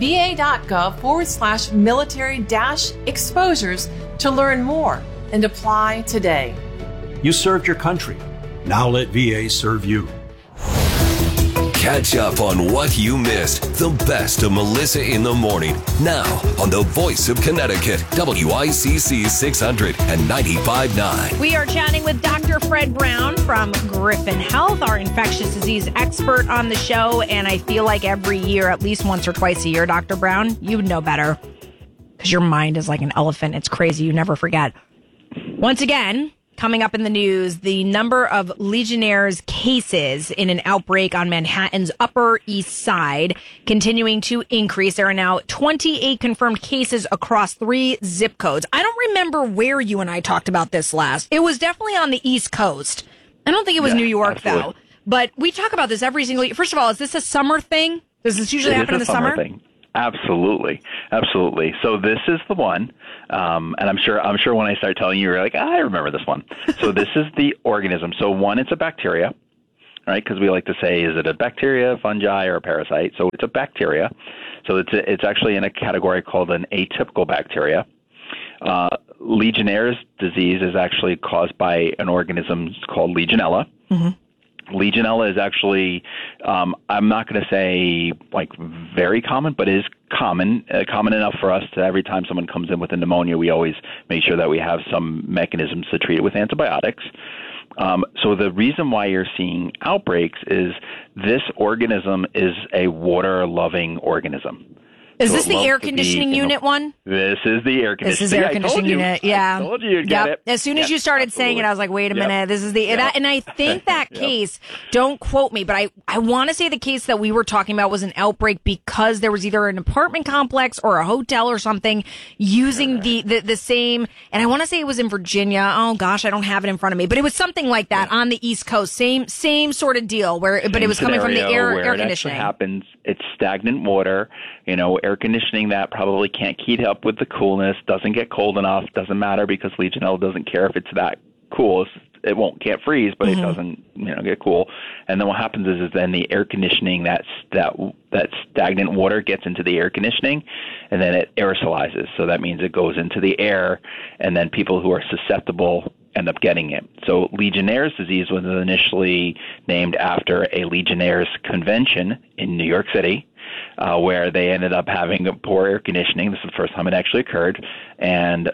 va.gov/military-exposures to learn more and apply today. You served your country. Now let VA serve you. Catch up on what you missed. The best of Melissa in the Morning. Now on the Voice of Connecticut, WICC 600 and 95.9. We are chatting with Dr. Fred Brown from Griffin Health, our infectious disease expert on the show. And I feel like every year, at least once or twice a year, Dr. Brown, you would know better because your mind is like an elephant. It's crazy. You never forget. Once again, coming up in the news, the number of Legionnaires cases in an outbreak on Manhattan's Upper East Side continuing to increase. There are now 28 confirmed cases across 3 zip codes. I don't remember where you and I talked about this last. It was definitely on the East Coast. I don't think it was New York, absolutely. Though. But we talk about this every single year. First of all, is this a summer thing? Does this usually happen in the summer? Thing. Absolutely. So this is the one, and I'm sure when I start telling you, you're like, I remember this one. So this is the organism. So one, it's a bacteria, right? Because we like to say, is it a bacteria, fungi, or a parasite? So it's a bacteria. So it's actually in a category called an atypical bacteria. Legionnaire's disease is actually caused by an organism called Legionella. Mm-hmm. Legionella is actually, I'm not going to say like very common, but is common enough for us to every time someone comes in with a pneumonia, we always make sure that we have some mechanisms to treat it with antibiotics. So the reason why you're seeing outbreaks is this organism is a water-loving organism. Is this the air conditioning unit one? This is the air conditioning. This is air conditioning unit. Yeah. I told you you'd get it. As soon as you started saying it, I was like, wait a minute. This is the, and I think that case, don't quote me, but I want to say the case that we were talking about was an outbreak because there was either an apartment complex or a hotel or something using the same, and I want to say it was in Virginia. Oh gosh, I don't have it in front of me, but it was something like that on the East Coast. Same sort of deal but it was coming from the air conditioning. It happens. It's stagnant water, air conditioning that probably can't keep up with the coolness, doesn't get cold enough, doesn't matter because Legionella doesn't care if it's that cool. It can't freeze, but it doesn't, get cool. And then what happens is then the air conditioning, that stagnant water gets into the air conditioning, and then it aerosolizes. So that means it goes into the air, and then people who are susceptible end up getting it. So Legionnaire's disease was initially named after a Legionnaire's convention in New York City, where they ended up having poor air conditioning. This is the first time it actually occurred, and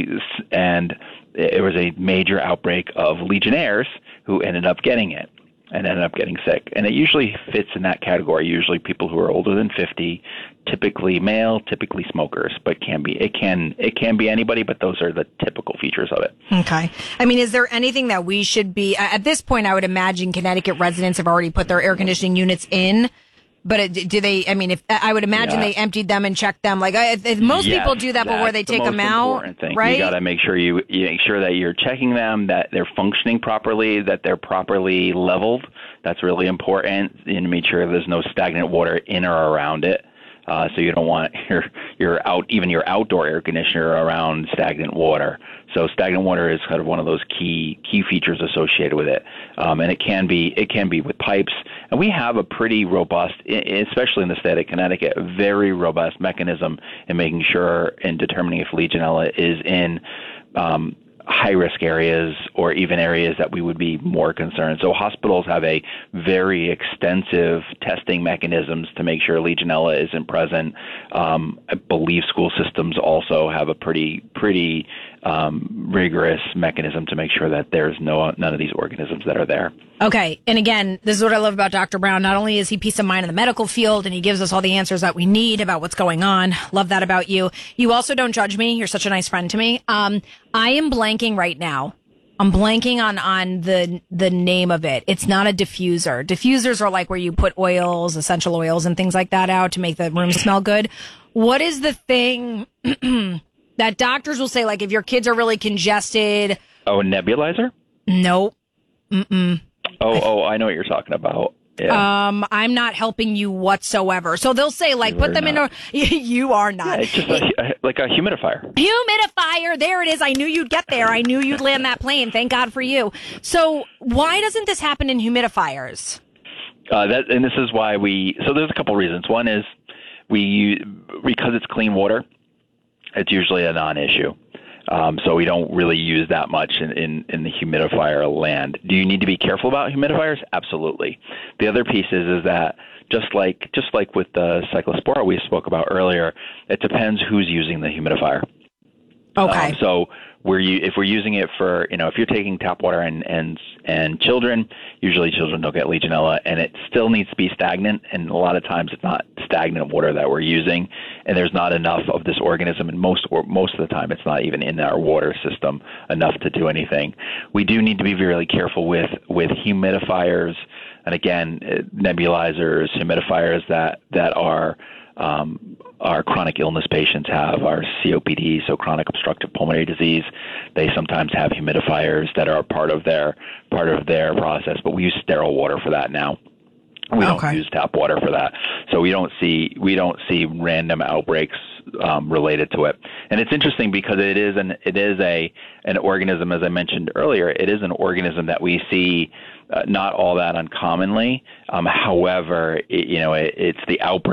it was a major outbreak of Legionnaires who ended up getting it and ended up getting sick. And it usually fits in that category. Usually people who are older than 50, typically male, typically smokers, but it can be anybody, but those are the typical features of it. Okay. I mean, is there anything that we should be, at this point, I would imagine Connecticut residents have already put their air conditioning units in. But do they? I mean, I would imagine they emptied them and checked them. Like most people do that before they take them out, right? You got to make sure you make sure that you're checking them, that they're functioning properly, that they're properly leveled. That's really important. And make sure there's no stagnant water in or around it. So you don't want your outdoor air conditioner around stagnant water. So stagnant water is kind of one of those key features associated with it, and it can be with pipes. And we have a pretty robust, especially in the state of Connecticut, a very robust mechanism in making sure and determining if Legionella is in high-risk areas or even areas that we would be more concerned. So hospitals have a very extensive testing mechanisms to make sure Legionella isn't present. I believe school systems also have a pretty rigorous mechanism to make sure that there's none of these organisms that are there. Okay. And again, this is what I love about Dr. Brown. Not only is he peace of mind in the medical field and he gives us all the answers that we need about what's going on. Love that about you. You also don't judge me. You're such a nice friend to me. I am blanking right now. I'm blanking on the name of it. It's not a diffuser. Diffusers are like where you put oils, essential oils and things like that out to make the room smell good. What is the thing that doctors will say, like if your kids are really congested? Oh, a nebulizer? Nope. Mm-mm. Oh, I know what you're talking about. Yeah. I'm not helping you whatsoever. So they'll say, like, put them in a... You are not. Yeah, it's just like a humidifier. Humidifier! There it is. I knew you'd get there. I knew you'd land that plane. Thank God for you. So why doesn't this happen in humidifiers? And this is why so there's a couple reasons. One is because it's clean water, it's usually a non-issue. So we don't really use that much in the humidifier land. Do you need to be careful about humidifiers? Absolutely. The other piece is that just like with the cyclospora we spoke about earlier, it depends who's using the humidifier. Okay. So if we're using it for, if you're taking tap water and children, usually children don't get Legionella, and it still needs to be stagnant. And a lot of times it's not stagnant water that we're using, and there's not enough of this organism. And most of the time, it's not even in our water system enough to do anything. We do need to be really careful with humidifiers, and again, nebulizers, humidifiers that are our chronic illness patients have, our COPD, so chronic obstructive pulmonary disease. They sometimes have humidifiers that are part of their process, but we use sterile water for that now. We don't use tap water for that, so we don't see random outbreaks related to it. And it's interesting because it is an organism, as I mentioned earlier. It is an organism that we see not all that uncommonly. However, it's the outbreak